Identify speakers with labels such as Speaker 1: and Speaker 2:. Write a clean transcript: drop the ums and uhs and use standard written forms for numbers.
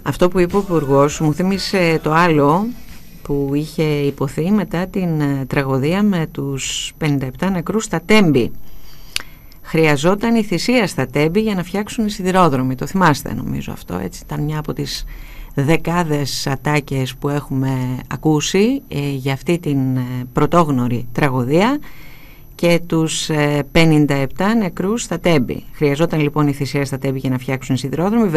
Speaker 1: Αυτό που είπε ο Υπουργός μου θύμισε το άλλο που είχε υποθεί μετά την τραγωδία με τους 57 νεκρούς στα Τέμπη. Χρειαζόταν η θυσία στα Τέμπη για να φτιάξουν οι σιδηρόδρομοι. Το θυμάστε νομίζω αυτό, έτσι? Ήταν μια από τις δεκάδες ατάκες που έχουμε ακούσει για αυτή την πρωτόγνωρη τραγωδία και τους 57 νεκρούς στα Τέμπη. Χρειαζόταν λοιπόν η θυσία στα Τέμπη για να φτιάξουν οι σιδηρόδρομοι.